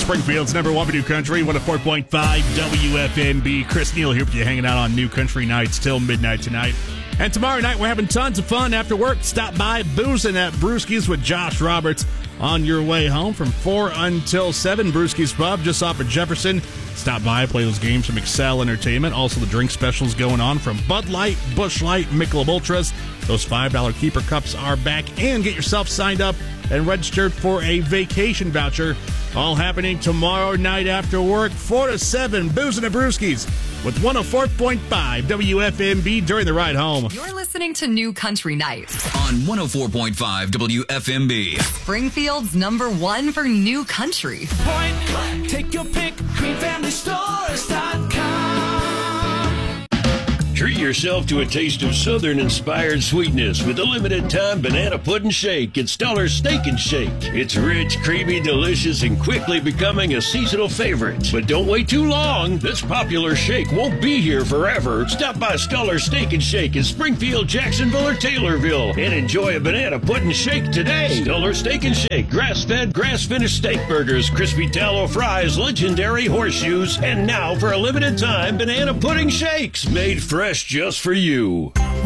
Springfield's number one for New Country, 104.5 WFNB. Chris Neal here with you, hanging out on New Country Nights till midnight tonight. And tomorrow night, we're having tons of fun after work. Stop by Boozin' at Brewski's with Josh Roberts on your way home from 4 until 7. Brewski's Pub, just off of Jefferson. Stop by, play those games from Excel Entertainment. Also, the drink specials going on from Bud Light, Busch Light, Michelob Ultras. Those $5 Keeper Cups are back. And get yourself signed up and registered for a vacation voucher. All happening tomorrow night after work, 4 to 7. Boozin' at Brewski's with 104.5 WFNB during the ride home. You're listening to New Country Nights on 104.5 WFNB. Springfield's number one for new country. Point, take your pick, queenfamilystores.com. Treat yourself to a taste of Southern-inspired sweetness with a limited-time banana pudding shake at Stellar Steak and Shake. It's rich, creamy, delicious, and quickly becoming a seasonal favorite. But don't wait too long. This popular shake won't be here forever. Stop by Stellar Steak and Shake in Springfield, Jacksonville, or Taylorville and enjoy a banana pudding shake today. Stellar Steak and Shake, grass-fed, grass-finished steak burgers, crispy tallow fries, legendary horseshoes, and now for a limited time, banana pudding shakes made fresh just for you.